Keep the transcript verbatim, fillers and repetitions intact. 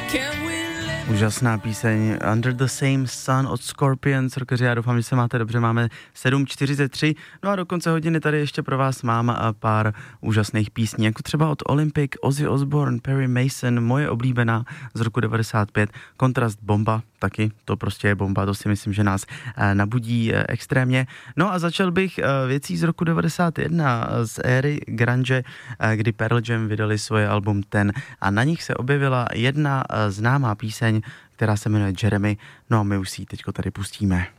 Úžasná píseň Under the Same Sun od Scorpions. Rokeři, já doufám, že se máte dobře, máme sedm čtyřicet tři, no a do konce hodiny tady ještě pro vás mám pár úžasných písní, jako třeba od Olympic, Ozzy Osbourne, Perry Mason, moje oblíbená z roku devadesát pět, Kontrast bomba, taky, to prostě je bomba, to si myslím, že nás nabudí extrémně. No a začal bych věcí z roku devadesát jedna, z éry grunge, kdy Pearl Jam vydali svoje album Ten a na nich se objevila jedna známá píseň, která se jmenuje Jeremy, no a my už si ji teďko tady pustíme.